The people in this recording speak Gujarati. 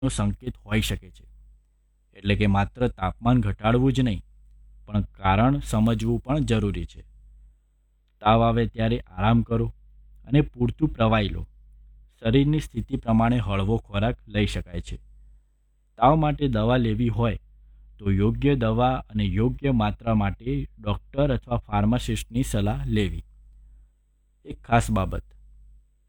નો સંકેત હોઈ શકે છે. એટલે કે માત્ર તાપમાન ઘટાડવું જ નહીં, પણ કારણ સમજવું પણ જરૂરી છે. તાવ આવે ત્યારે આરામ કરો અને પૂરતું પ્રવાહી લો. શરીરની સ્થિતિ પ્રમાણે હળવો ખોરાક લઈ શકાય છે. તાવ માટે દવા લેવી હોય તો યોગ્ય દવા અને યોગ્ય માત્રા માટે ડૉક્ટર અથવા ફાર્માસિસ્ટની સલાહ લેવી. એક ખાસ બાબત,